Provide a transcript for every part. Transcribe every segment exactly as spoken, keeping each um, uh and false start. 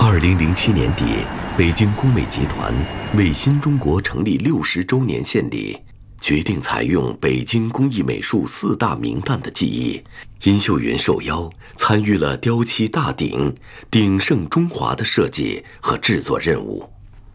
二零零七年底，北京工美集团为新中国成立六十周年献礼，决定采用北京工艺美术四大名旦的技艺。殷秀云受邀参与了雕漆大鼎“鼎盛中华”的设计和制作任务。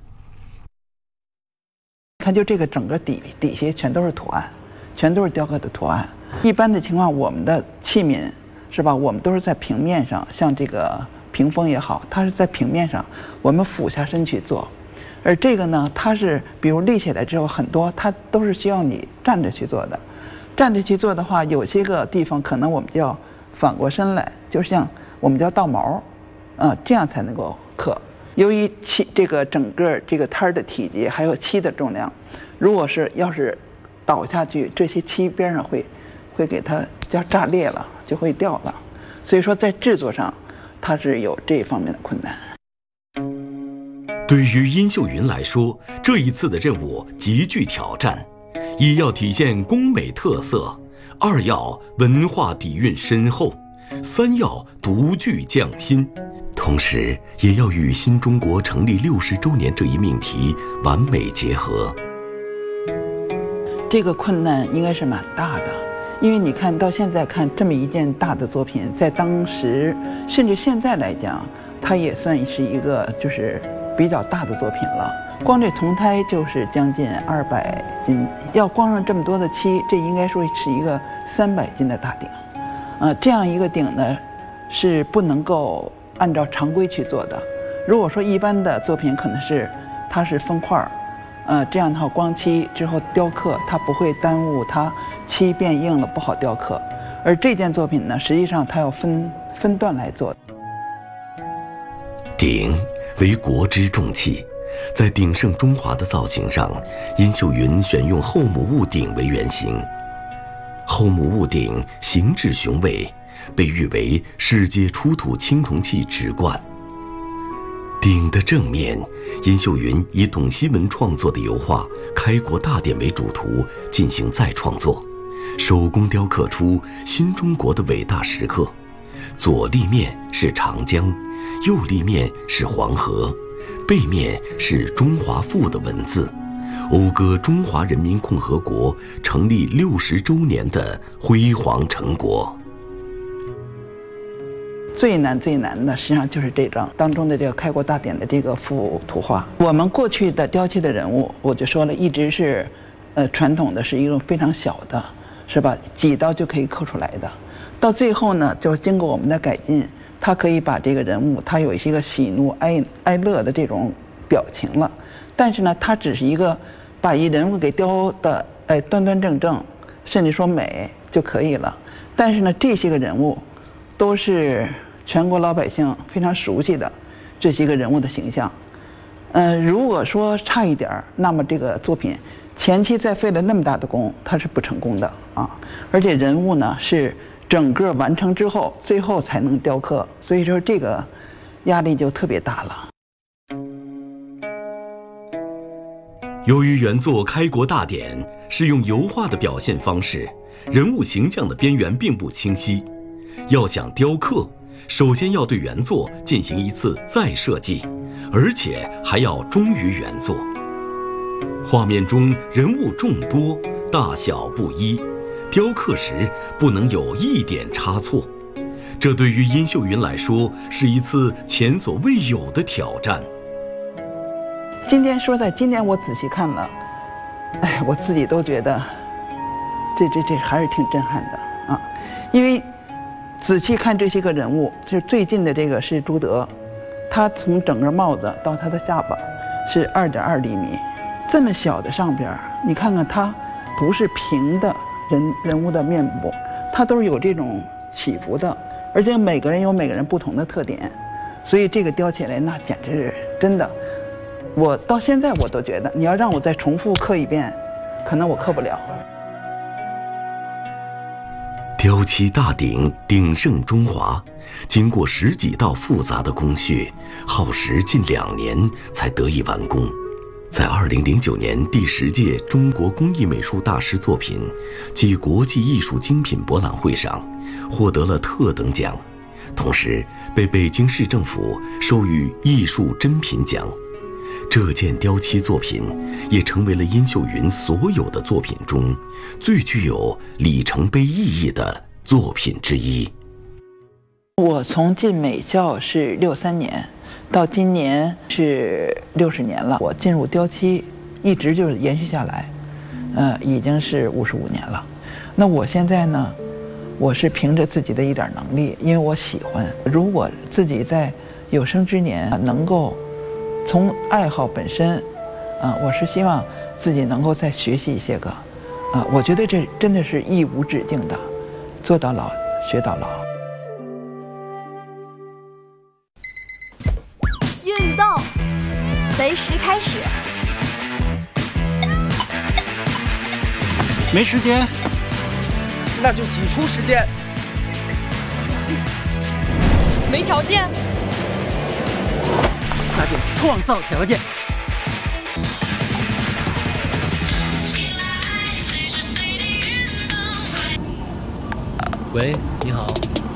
看，就这个整个底底下全都是图案，全都是雕刻的图案。一般的情况，我们的器皿是吧？我们都是在平面上，像这个屏风也好，它是在平面上，我们俯下身去做。而这个呢，它是比如立起来之后，很多它都是需要你站着去做的。站着去做的话，有些个地方可能我们就要反过身来，就像我们叫倒毛，啊，这样才能够刻。由于漆这个整个这个摊儿的体积还有漆的重量，如果是要是倒下去，这些漆边上会会给它叫炸裂了，就会掉了。所以说在制作上，它是有这方面的困难。 对于殷秀云来说，这一次的任务极具挑战，一要体现工美特色，二要文化底蕴深厚，三要独具匠心。同时也要与新中国成立六十周年这一命题完美结合。 这个困难应该是蛮大的，因为你看到现在看这么一件大的作品，在当时甚至现在来讲，它也算是一个就是比较大的作品了。光这铜胎就是将近二百斤，要光上这么多的漆，这应该说是一个三百斤的大鼎。呃，这样一个鼎呢，是不能够按照常规去做的。如果说一般的作品可能是它是分块儿，呃，这样的话光漆之后雕刻，它不会耽误它漆变硬了不好雕刻。而这件作品呢，实际上它要分分段来做。 鼎为国之重器，在鼎盛中华的造型上，殷秀云选用后母戊鼎为原型。后母戊鼎形制雄伟，被誉为世界出土青铜器之冠。鼎的正面，殷秀云以董希文创作的油画《开国大典》为主图进行再创作，手工雕刻出新中国的伟大时刻。左立面是长江，右立面是黄河，背面是中华赋的文字，讴歌中华人民共和国成立六十周年的辉煌成果。 最难最难的实际上就是这张当中的这个开国大典的这个幅图画。我们过去的雕漆的人物，我就说了，一直是呃传统的是一种非常小的，是吧？几刀就可以刻出来的。到最后呢，就经过我们的改进，它可以把这个人物，它有一些个喜怒哀哀乐的这种表情了。但是呢，它只是一个把一人物给雕的哎端端正正，甚至说美就可以了。但是呢，这些个人物都是全国老百姓非常熟悉的这些个人物的形象。呃，如果说差一点儿，那么这个作品前期再费了那么大的功，它是不成功的啊。而且人物呢是整个完成之后，最后才能雕刻，所以说这个压力就特别大了。 由于原作《开国大典》是用油画的表现方式，人物形象的边缘并不清晰，要想雕刻，首先要对原作进行一次再设计，而且还要忠于原作。画面中人物众多，大小不一，雕刻时不能有一点差错。这对于殷秀云来说是一次前所未有的挑战。 今天说在今天我仔细看了，哎，我自己都觉得这这这还是挺震撼的啊，因为仔细看这些个人物，就是最近的这个是朱德，他从整个帽子到他的下巴是二点二厘米，这么小的上边，你看看他不是平的人人物的面部，他都是有这种起伏的，而且每个人有每个人不同的特点，所以这个雕起来那简直是真的，我到现在我都觉得，你要让我再重复刻一遍，可能我刻不了。 雕漆大鼎鼎盛中华，经过十几道复杂的工序，耗时近两年才得以完工。在二零零九年第十届中国工艺美术大师作品暨国际艺术精品博览会上，获得了特等奖， 同时被北京市政府授予艺术珍品奖。这件雕漆作品也成为了殷秀云所有的作品中最具有里程碑意义的作品之一。 我从进美校是六三年，到今年是六十年了。我进入雕漆，一直就是延续下来，呃，已经是五十五年了。那我现在呢，我是凭着自己的一点能力，因为我喜欢。如果自己在有生之年能够从爱好本身，啊，我是希望自己能够再学习一些个，啊，我觉得这真的是义无止境的，做到老学到老。 运动，随时开始。 没时间， 那就挤出时间。 没条件， 那就创造条件。 喂，你好。